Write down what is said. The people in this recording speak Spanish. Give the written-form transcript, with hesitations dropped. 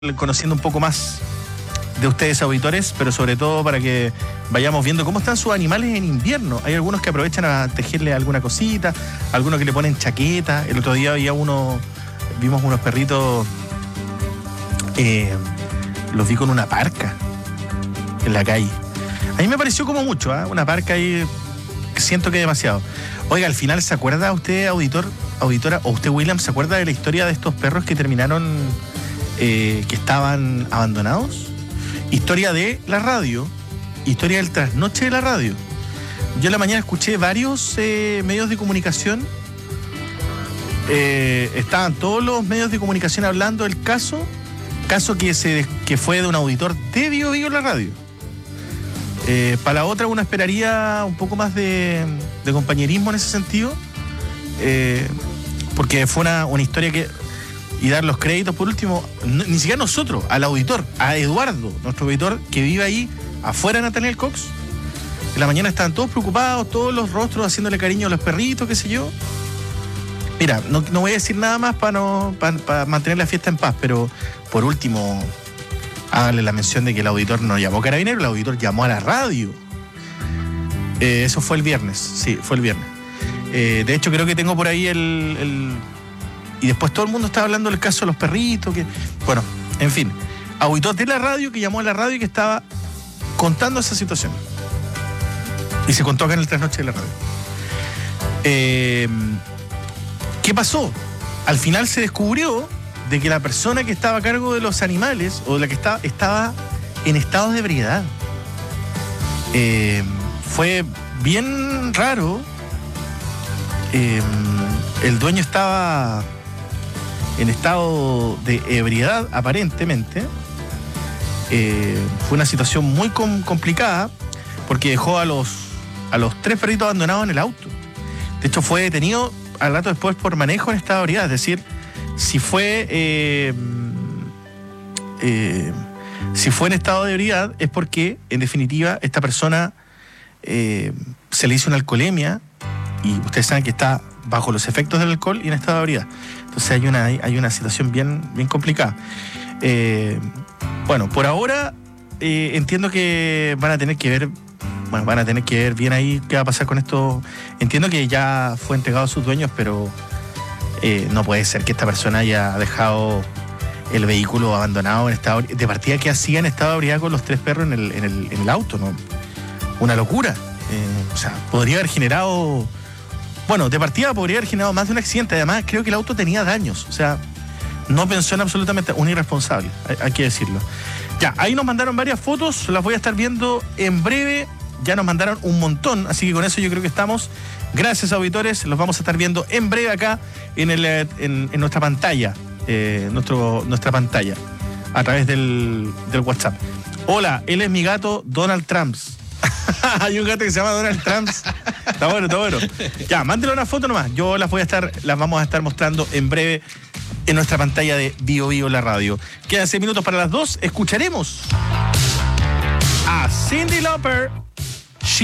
conociendo un poco más de ustedes, auditores, pero sobre todo para que vayamos viendo cómo están sus animales en invierno. Hay algunos que aprovechan a tejerle alguna cosita, algunos que le ponen chaqueta. El otro día vimos unos perritos, los vi con una parca en la calle. A mí me pareció como mucho, una parca ahí, siento que demasiado. Oiga, al final, ¿se acuerda usted, auditora, o usted, William, se acuerda de la historia de estos perros que terminaron, que estaban abandonados? Historia de la radio, historia del trasnoche de la radio. Yo en la mañana escuché varios medios de comunicación, estaban todos los medios de comunicación hablando del caso que fue de un auditor de Bio Bio en la radio. Para la otra uno esperaría un poco más de compañerismo en ese sentido, porque fue una historia que... Y dar los créditos, por último, ni siquiera nosotros, al auditor, a Eduardo, nuestro auditor, que vive ahí afuera de Nathaniel Cox. En la mañana estaban todos preocupados, todos los rostros haciéndole cariño a los perritos, qué sé yo. Mira, no voy a decir nada más para mantener la fiesta en paz, pero por último, háganle la mención de que el auditor no llamó Carabinero, el auditor llamó a la radio. Eso fue el viernes, sí, fue el viernes. De hecho, creo que tengo por ahí y después todo el mundo estaba hablando del caso de los perritos, bueno, en fin, auditor de la radio que llamó a la radio y que estaba contando esa situación. Y se contó acá en el trasnoche de la radio. ¿Qué pasó? Al final se descubrió de que la persona que estaba a cargo de los animales, o la que estaba en estado de ebriedad. Fue bien raro. El dueño estaba en estado de ebriedad, aparentemente. Fue una situación muy complicada, porque dejó a los 3 perritos abandonados en el auto. De hecho, fue detenido al rato después por manejo en estado de ebriedad. Es decir, si fue en estado de ebriedad es porque, en definitiva, esta persona se le hizo una alcoholemia, y ustedes saben que está bajo los efectos del alcohol y en estado de ebriedad. Entonces hay una situación bien complicada. Bueno, por ahora entiendo que van a tener que ver bien ahí qué va a pasar con esto. Entiendo que ya fue entregado a sus dueños, pero no puede ser que esta persona haya dejado el vehículo abandonado en estado de partida. Que hacía en estado de ebriedad con los 3 perros en el auto, ¿no? Una locura. O sea, podría haber generado... Bueno, de partida podría haber generado más de un accidente. Además, creo que el auto tenía daños. O sea, no pensó en absolutamente un irresponsable, hay que decirlo. Ya, ahí nos mandaron varias fotos, las voy a estar viendo en breve. Ya nos mandaron un montón, así que con eso yo creo que estamos. Gracias, auditores, los vamos a estar viendo en breve acá en nuestra pantalla, nuestra pantalla, a través del WhatsApp. Hola, él es mi gato Donald Trump. Hay un gato que se llama Donald Trump. Está bueno. Ya, mándenle una foto nomás. Yo las vamos a estar mostrando en breve en nuestra pantalla de Bio Bio la radio. Quedan 6 minutos para las 2. Escucharemos a Cyndi Lauper